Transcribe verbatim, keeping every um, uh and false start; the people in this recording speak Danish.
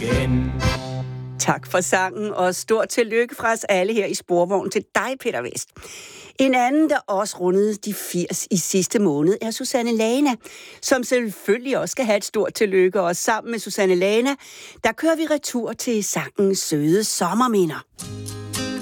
igen. Tak for sangen, og stort tillykke fra os alle her i Sporvogn til dig, Peter Vest. En anden, der også rundede de firs i sidste måned, er Susanne Lana, som selvfølgelig også skal have et stort tillykke. Og sammen med Susanne Lana, der kører vi retur til sangen Søde Sommerminder.